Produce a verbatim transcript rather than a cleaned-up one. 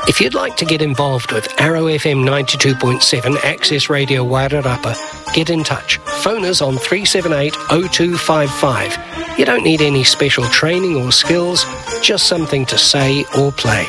If you'd like to get involved with Arrow F M ninety-two point seven Access Radio Wairarapa, get in touch. Phone us on three seven eight, oh two five five. You don't need any special training or skills, just something to say or play.